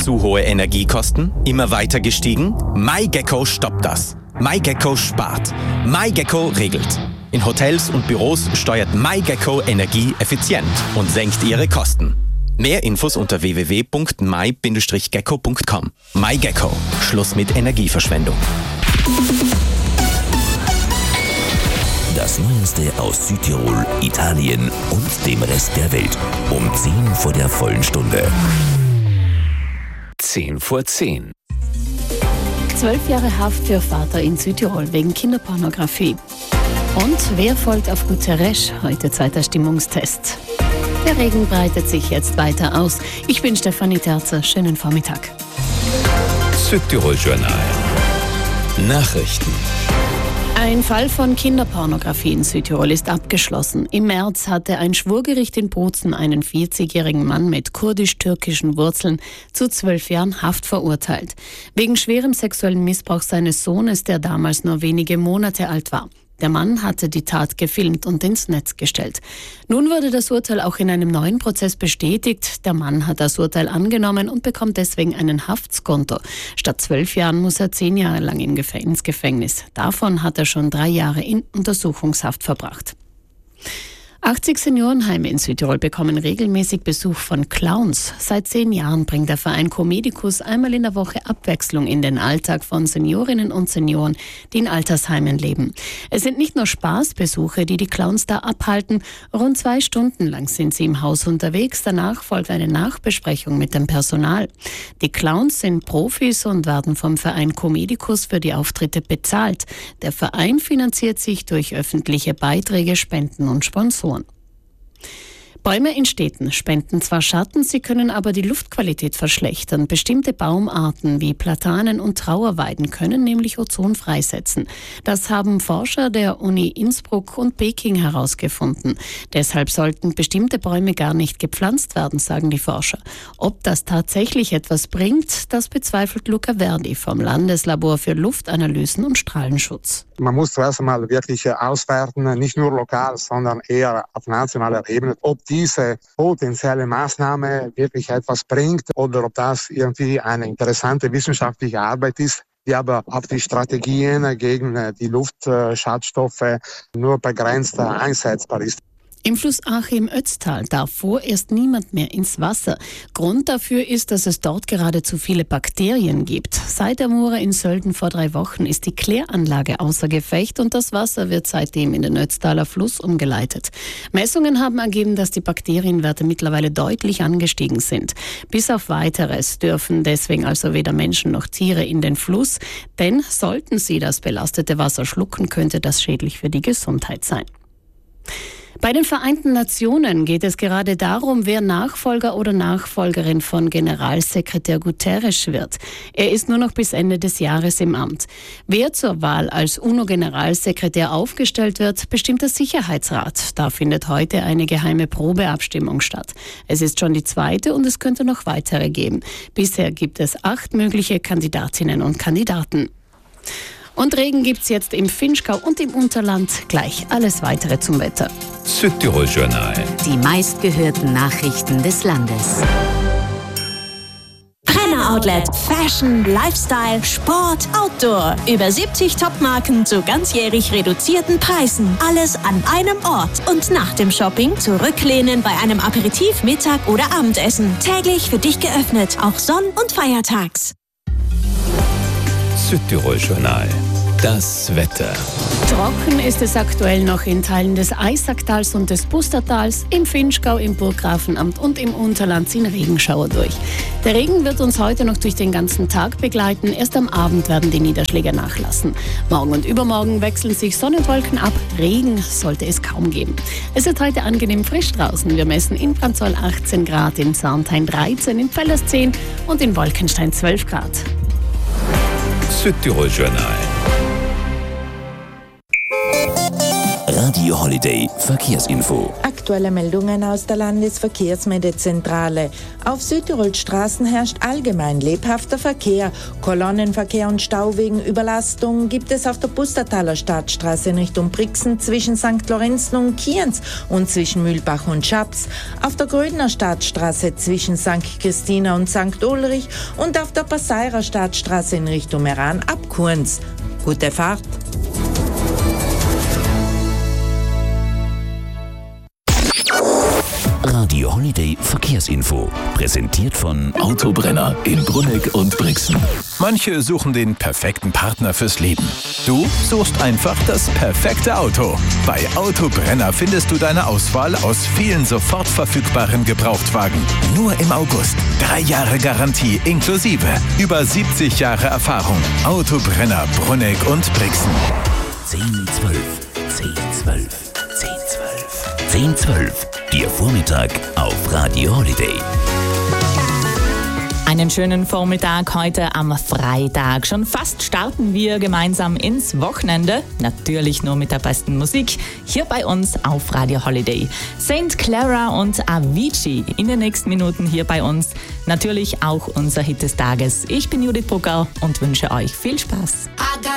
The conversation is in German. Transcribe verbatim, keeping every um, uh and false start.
Zu hohe Energiekosten? Immer weiter gestiegen? MyGecko stoppt das. MyGecko spart. MyGecko regelt. In Hotels und Büros steuert MyGecko Energie effizient und senkt ihre Kosten. Mehr Infos unter w w w punkt my Bindestrich gecko punkt com. MyGecko. Schluss mit Energieverschwendung. Das Neueste aus Südtirol, Italien und dem Rest der Welt. Um zehn vor der vollen Stunde. zehn vor zehn. Zwölf Jahre Haft für Vater in Südtirol wegen Kinderpornografie. Und wer folgt auf Guterres? Heute zweiter Stimmungstest. Der Regen breitet sich jetzt weiter aus. Ich bin Stefanie Terzer. Schönen Vormittag. Südtirol Journal. Nachrichten. Ein Fall von Kinderpornografie in Südtirol ist abgeschlossen. Im März hatte ein Schwurgericht in Bozen einen vierzigjährigen Mann mit kurdisch-türkischen Wurzeln zu zwölf Jahren Haft verurteilt. Wegen schwerem sexuellen Missbrauch seines Sohnes, der damals nur wenige Monate alt war. Der Mann hatte die Tat gefilmt und ins Netz gestellt. Nun wurde das Urteil auch in einem neuen Prozess bestätigt. Der Mann hat das Urteil angenommen und bekommt deswegen einen Haftskonto. Statt zwölf Jahren muss er zehn Jahre lang ins Gefängnis. Davon hat er schon drei Jahre in Untersuchungshaft verbracht. achtzig Seniorenheime in Südtirol bekommen regelmäßig Besuch von Clowns. Seit zehn Jahren bringt der Verein Comedicus einmal in der Woche Abwechslung in den Alltag von Seniorinnen und Senioren, die in Altersheimen leben. Es sind nicht nur Spaßbesuche, die die Clowns da abhalten. Rund zwei Stunden lang sind sie im Haus unterwegs. Danach folgt eine Nachbesprechung mit dem Personal. Die Clowns sind Profis und werden vom Verein Comedicus für die Auftritte bezahlt. Der Verein finanziert sich durch öffentliche Beiträge, Spenden und Sponsoren. Bäume in Städten spenden zwar Schatten, sie können aber die Luftqualität verschlechtern. Bestimmte Baumarten wie Platanen und Trauerweiden können nämlich Ozon freisetzen. Das haben Forscher der Uni Innsbruck und Peking herausgefunden. Deshalb sollten bestimmte Bäume gar nicht gepflanzt werden, sagen die Forscher. Ob das tatsächlich etwas bringt, das bezweifelt Luca Verdi vom Landeslabor für Luftanalysen und Strahlenschutz. Man muss zuerst einmal wirklich auswerten, nicht nur lokal, sondern eher auf nationaler Ebene, ob diese potenzielle Maßnahme wirklich etwas bringt oder ob das irgendwie eine interessante wissenschaftliche Arbeit ist, die aber auf die Strategien gegen die Luftschadstoffe nur begrenzt einsetzbar ist. Im Fluss Ache im Ötztal darf vorerst niemand mehr ins Wasser. Grund dafür ist, dass es dort gerade zu viele Bakterien gibt. Seit der Mure in Sölden vor drei Wochen ist die Kläranlage außer Gefecht und das Wasser wird seitdem in den Ötztaler Fluss umgeleitet. Messungen haben ergeben, dass die Bakterienwerte mittlerweile deutlich angestiegen sind. Bis auf Weiteres dürfen deswegen also weder Menschen noch Tiere in den Fluss, denn sollten sie das belastete Wasser schlucken, könnte das schädlich für die Gesundheit sein. Bei den Vereinten Nationen geht es gerade darum, wer Nachfolger oder Nachfolgerin von Generalsekretär Guterres wird. Er ist nur noch bis Ende des Jahres im Amt. Wer zur Wahl als UNO-Generalsekretär aufgestellt wird, bestimmt der Sicherheitsrat. Da findet heute eine geheime Probeabstimmung statt. Es ist schon die zweite und es könnte noch weitere geben. Bisher gibt es acht mögliche Kandidatinnen und Kandidaten. Und Regen gibt's jetzt im Vinschgau und im Unterland. Gleich alles weitere zum Wetter. Südtirol Journal. Die meistgehörten Nachrichten des Landes. Brenner Outlet. Fashion, Lifestyle, Sport, Outdoor. Über siebzig Topmarken zu ganzjährig reduzierten Preisen. Alles an einem Ort. Und nach dem Shopping zurücklehnen bei einem Aperitif, Mittag oder Abendessen. Täglich für dich geöffnet, auch sonn- und feiertags. Südtirol Journal. Das Wetter. Trocken ist es aktuell noch in Teilen des Eisaktals und des Pustertals, im Vinschgau, im Burggrafenamt und im Unterland ziehen Regenschauer durch. Der Regen wird uns heute noch durch den ganzen Tag begleiten. Erst am Abend werden die Niederschläge nachlassen. Morgen und übermorgen wechseln sich Sonne und Wolken ab. Regen sollte es kaum geben. Es wird heute angenehm frisch draußen. Wir messen in Branzoll achtzehn Grad, in Sarnthein dreizehn, in Pfällers zehn und in Wolkenstein zwölf Grad. Südtirol Journal. Radio Holiday Verkehrsinfo. Aktuelle Meldungen aus der Landesverkehrsmeldezentrale. Auf Südtirols Straßen herrscht allgemein lebhafter Verkehr. Kolonnenverkehr und Stau wegen Überlastung gibt es auf der Pustertaler Stadtstraße in Richtung Brixen zwischen Sankt Lorenzen und Kienz und zwischen Mühlbach und Schaps. Auf der Grödner Stadtstraße zwischen Sankt Christina und Sankt Ulrich und auf der Passeirer Stadtstraße in Richtung Meran ab Kurns. Gute Fahrt! Radio Holiday Verkehrsinfo. Präsentiert von Autobrenner in Brunegg und Brixen. Manche suchen den perfekten Partner fürs Leben. Du suchst einfach das perfekte Auto. Bei Autobrenner findest du deine Auswahl aus vielen sofort verfügbaren Gebrauchtwagen. Nur im August. Drei Jahre Garantie inklusive. Über siebzig Jahre Erfahrung. Autobrenner Brunegg und Brixen. zehn zwölf, zehn zwölf, zehn zwölf, zehn zwölf. Ihr Vormittag auf Radio Holiday. Einen schönen Vormittag heute am Freitag. Schon fast starten wir gemeinsam ins Wochenende. Natürlich nur mit der besten Musik. Hier bei uns auf Radio Holiday. Saint Clara und Avicii in den nächsten Minuten hier bei uns. Natürlich auch unser Hit des Tages. Ich bin Judith Brucker und wünsche euch viel Spaß.